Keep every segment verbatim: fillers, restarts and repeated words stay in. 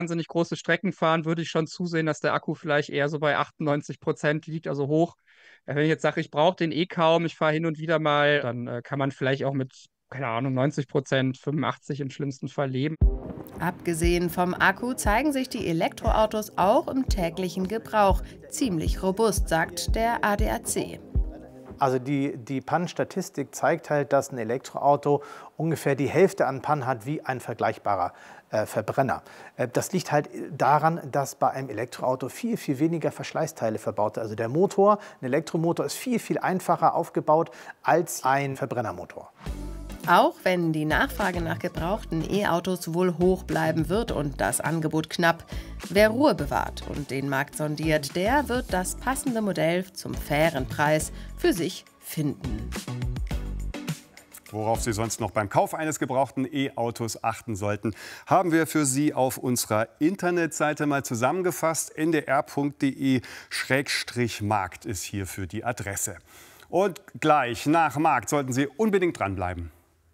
wahnsinnig große Strecken fahren, würde ich schon zusehen, dass der Akku vielleicht eher so bei achtundneunzig Prozent liegt, also hoch. Äh, Wenn ich jetzt sage, ich brauche den eh kaum, ich fahre hin und wieder mal, dann äh, kann man vielleicht auch mit, keine Ahnung, neunzig Prozent, fünfundachtzig im schlimmsten Fall leben. Abgesehen vom Akku zeigen sich die Elektroautos auch im täglichen Gebrauch ziemlich robust, sagt der A D A C. Also die, die Pannenstatistik zeigt halt, dass ein Elektroauto ungefähr die Hälfte an Pannen hat wie ein vergleichbarer äh, Verbrenner. Äh, das liegt halt daran, dass bei einem Elektroauto viel, viel weniger Verschleißteile verbaut sind. Also der Motor, ein Elektromotor ist viel, viel einfacher aufgebaut als ein Verbrennermotor. Auch wenn die Nachfrage nach gebrauchten E-Autos wohl hoch bleiben wird und das Angebot knapp, wer Ruhe bewahrt und den Markt sondiert, der wird das passende Modell zum fairen Preis für sich finden. Worauf Sie sonst noch beim Kauf eines gebrauchten E-Autos achten sollten, haben wir für Sie auf unserer Internetseite mal zusammengefasst. n d r punkt d e Schrägstrich Markt ist hierfür die Adresse. Und gleich nach Markt sollten Sie unbedingt dranbleiben.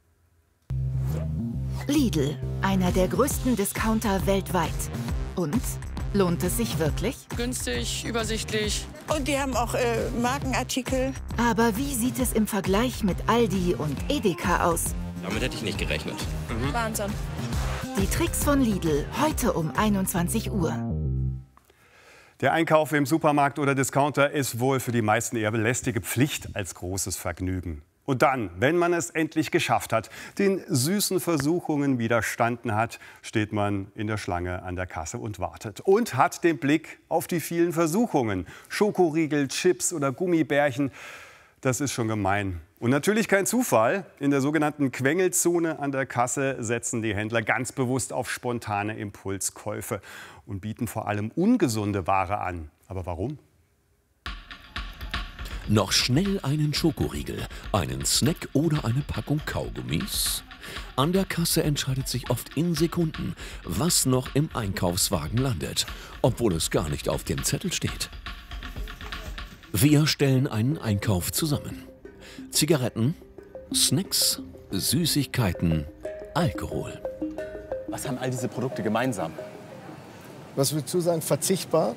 Lidl, einer der größten Discounter weltweit. Und? Lohnt es sich wirklich? Günstig, übersichtlich. Und die haben auch äh, Markenartikel. Aber wie sieht es im Vergleich mit Aldi und Edeka aus? Damit hätte ich nicht gerechnet. Mhm. Wahnsinn. Die Tricks von Lidl, heute um einundzwanzig Uhr. Der Einkauf im Supermarkt oder Discounter ist wohl für die meisten eher lästige Pflicht als großes Vergnügen. Und dann, wenn man es endlich geschafft hat, den süßen Versuchungen widerstanden hat, steht man in der Schlange an der Kasse und wartet. Und hat den Blick auf die vielen Versuchungen. Schokoriegel, Chips oder Gummibärchen, das ist schon gemein. Und natürlich kein Zufall. In der sogenannten Quengelzone an der Kasse setzen die Händler ganz bewusst auf spontane Impulskäufe und bieten vor allem ungesunde Ware an. Aber warum? Noch schnell einen Schokoriegel, einen Snack oder eine Packung Kaugummis? An der Kasse entscheidet sich oft in Sekunden, was noch im Einkaufswagen landet, obwohl es gar nicht auf dem Zettel steht. Wir stellen einen Einkauf zusammen. Zigaretten, Snacks, Süßigkeiten, Alkohol. Was haben all diese Produkte gemeinsam? Was würdest du sagen? Verzichtbar?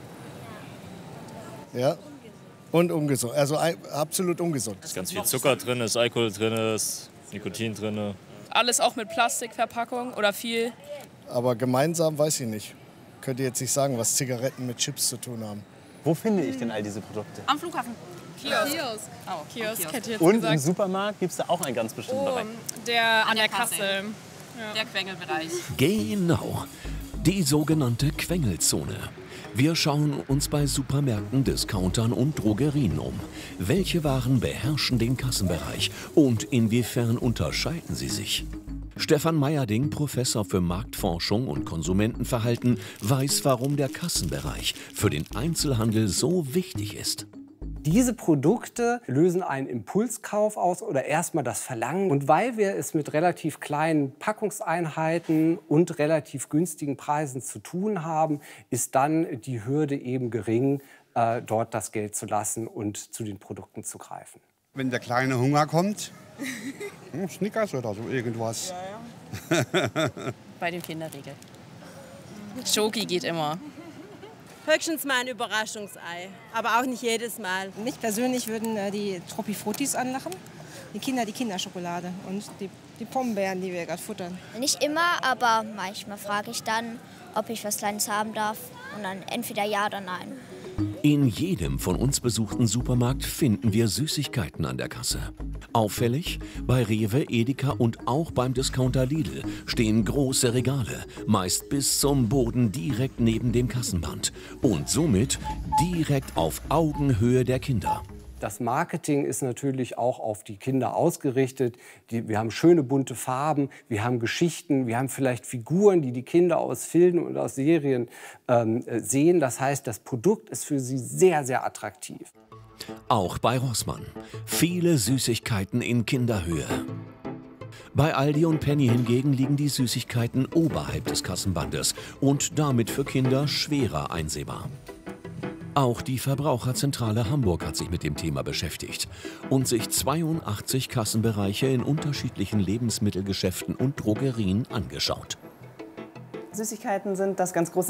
Ja. Und ungesund. Also absolut ungesund. Es ist ganz viel Zucker drin, ist Alkohol drin, ist Nikotin drin. Alles auch mit Plastikverpackung oder viel. Aber gemeinsam weiß ich nicht. Könnt ihr jetzt nicht sagen, was Zigaretten mit Chips zu tun haben. Wo finde ich denn all diese Produkte? Am Flughafen. Kiosk. Kiosk. Oh, Kiosk, Kiosk. Hätte ich jetzt Und gesagt. im Supermarkt gibt es da auch einen ganz bestimmten oh, Bereich. Der an, an der, der Kasse. Kasse. Ja. Der Quengelbereich. Genau. Die sogenannte Quengelzone. Wir schauen uns bei Supermärkten, Discountern und Drogerien um. Welche Waren beherrschen den Kassenbereich und inwiefern unterscheiden sie sich? Stefan Meyerding, Professor für Marktforschung und Konsumentenverhalten, weiß, warum der Kassenbereich für den Einzelhandel so wichtig ist. Diese Produkte lösen einen Impulskauf aus oder erstmal das Verlangen. Und weil wir es mit relativ kleinen Packungseinheiten und relativ günstigen Preisen zu tun haben, ist dann die Hürde eben gering, äh, dort das Geld zu lassen und zu den Produkten zu greifen. Wenn der kleine Hunger kommt, hm, Snickers oder so irgendwas. Ja, ja. Bei dem Kinderriegel. Schoki geht immer. Höchstens mal ein Überraschungsei, aber auch nicht jedes Mal. Mich persönlich würden äh, die Tropifrutis anlachen, die Kinder die Kinderschokolade und die, die Pombeeren, die wir gerade futtern. Nicht immer, aber manchmal frage ich dann, ob ich was Kleines haben darf und dann entweder ja oder nein. In jedem von uns besuchten Supermarkt finden wir Süßigkeiten an der Kasse. Auffällig, bei Rewe, Edeka und auch beim Discounter Lidl stehen große Regale, meist bis zum Boden direkt neben dem Kassenband und somit direkt auf Augenhöhe der Kinder. Das Marketing ist natürlich auch auf die Kinder ausgerichtet. Die, wir haben schöne bunte Farben, wir haben Geschichten, wir haben vielleicht Figuren, die die Kinder aus Filmen und aus Serien ähm, sehen. Das heißt, das Produkt ist für sie sehr, sehr attraktiv. Auch bei Rossmann. Viele Süßigkeiten in Kinderhöhe. Bei Aldi und Penny hingegen liegen die Süßigkeiten oberhalb des Kassenbandes und damit für Kinder schwerer einsehbar. Auch die Verbraucherzentrale Hamburg hat sich mit dem Thema beschäftigt und sich zweiundachtzig Kassenbereiche in unterschiedlichen Lebensmittelgeschäften und Drogerien angeschaut. Süßigkeiten sind das ganz große